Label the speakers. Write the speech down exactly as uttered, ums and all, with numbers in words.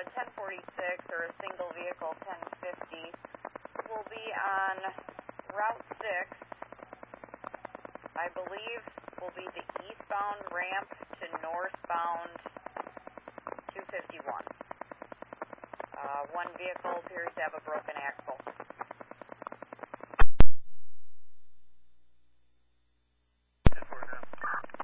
Speaker 1: a ten forty-six or a single vehicle ten fifty will be on Route six. I believe will be the eastbound ramp to northbound two fifty-one. Uh, one vehicle appears to have a broken axle.